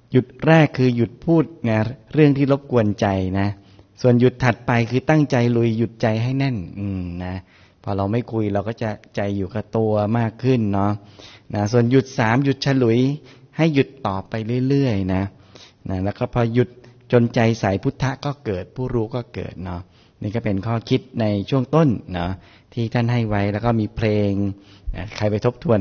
หยุดแรกคือหยุดพูดนะเรื่องที่รบกวนใจนะส่วนหยุดถัดไปคือตั้งใจลุยหยุดใจให้แน่นนะพอเราไม่คุยเราก็จะใจอยู่กับตัวมากขึ้นเนาะนะส่วนหยุด3หยุดฉลุยให้หยุดต่อไปเรื่อยๆนะแล้วก็พอหยุดจนใจใสพุทธะก็เกิดผู้รู้ก็เกิดเนาะนี่ก็เป็นข้อคิดในช่วงต้นเนาะที่ท่านให้ไว้แล้วก็มีเพลงใครไปทบทวน